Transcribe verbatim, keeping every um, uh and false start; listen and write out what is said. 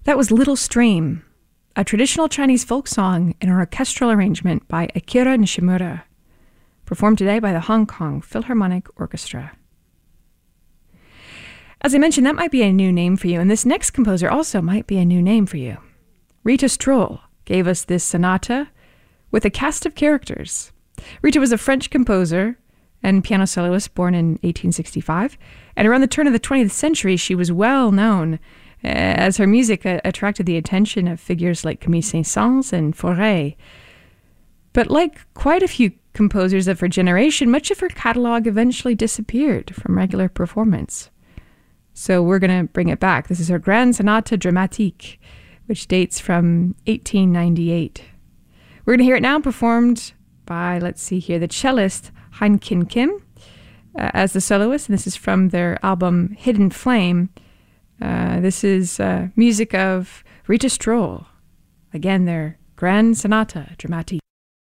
That was Little Stream, a traditional Chinese folk song in an orchestral arrangement by Akira Nishimura, performed today by the Hong Kong Philharmonic Orchestra. As I mentioned, that might be a new name for you, and this next composer also might be a new name for you. Rita Stroll gave us this sonata with a cast of characters. Rita was a French composer and piano soloist born in eighteen sixty-five, and around the turn of the twentieth century, she was well known as her music uh, attracted the attention of figures like Camille Saint-Saëns and Fauré. But like quite a few composers of her generation, much of her catalog eventually disappeared from regular performance. So we're going to bring it back. This is her Grand Sonata Dramatique, which dates from eighteen ninety-eight. We're going to hear it now performed by, let's see here, the cellist Han Kin Kim uh, as the soloist, and this is from their album Hidden Flame. Uh, this is uh, music of Rita Stroll. Again, their Grand Sonata Dramatique.